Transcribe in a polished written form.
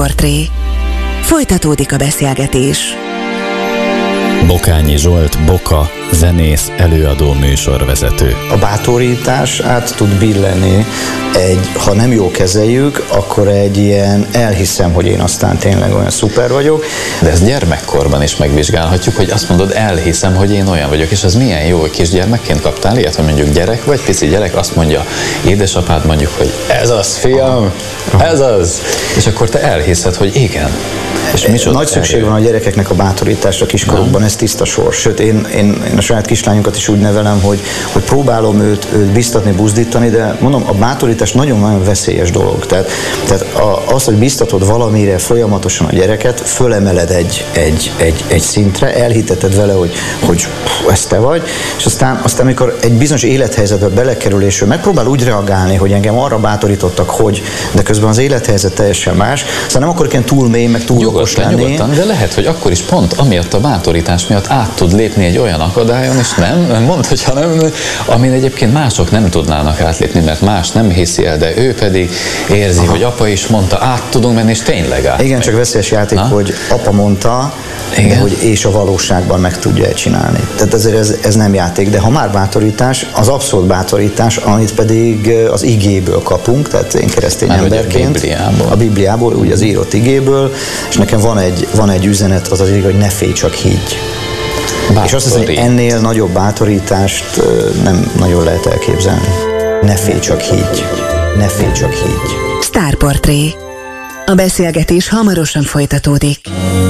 Sztárportré. Folytatódik a beszélgetés. Bokányi Zsolt, Boka, zenész, előadó, műsorvezető. A bátorítás át tud billenni ha nem jól kezeljük, akkor egy ilyen elhiszem, hogy én aztán tényleg olyan szuper vagyok. De ezt gyermekkorban is megvizsgálhatjuk, hogy azt mondod, elhiszem, hogy én olyan vagyok, és az milyen jó, hogy kisgyermekként kaptál ilyet, hogy mondjuk gyerek vagy, pici gyerek, azt mondja édesapád mondjuk, hogy ez az, fiam, ez az, és akkor te elhiszed, hogy igen. És nagy szükség van a gyerekeknek a bátorításra kiskorukban, ez tiszta sors. Sőt, én a saját kislányunkat is úgy nevelem, hogy próbálom őt biztatni, buzdítani, de mondom, a bátorítás nagyon-nagyon veszélyes dolog. Tehát az, hogy biztatod valamire folyamatosan a gyereket, fölemeled egy szintre, elhiteted vele, hogy ez te vagy, és aztán amikor egy bizonyos élethelyzetbe belekerül, és ő megpróbál úgy reagálni, hogy engem arra bátorítottak, hogy, de közben az élethelyzet teljesen más, aztán nem akarok ilyen túl mély, meg túl okos lenni. Nyugodtan, de lehet, hogy akkor is pont amiatt a bátorítás miatt át tud lépni egy olyan akadályon, és nem mondd, hogyha nem, amin egyébként mások nem tudnának átlépni, mert más nem hiszi el, de ő pedig érzi, hogy apa is mondta, át tudunk menni, és tényleg át. Igen, csak veszélyes játék, hogy apa mondta, de hogy és a valóságban meg tudja csinálni. Tehát ezért ez nem játék, de ha már bátorítás, az abszolút bátorítás, amit pedig az igéből kapunk, tehát én keresztény emberként. A Bibliából, úgy az írott igéből, és nekem van egy üzenet, az ig, hogy ne félj, csak higgy. És azt hiszem, hogy ennél nagyobb bátorítást nem nagyon lehet elképzelni. Ne félj, csak higgy. Ne félj, csak higgy. Sztárportré. A beszélgetés hamarosan folytatódik.